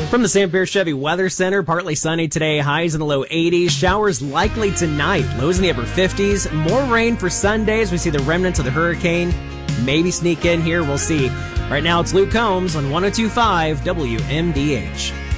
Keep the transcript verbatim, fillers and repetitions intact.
From the Sanpere Chevy Weather Center, partly sunny today, highs in the low eighties, showers likely tonight, lows in the upper fifties, more rain for Sunday as we see the remnants of the hurricane maybe sneak in here, we'll see. Right now it's Luke Combs on one oh two point five W M D H.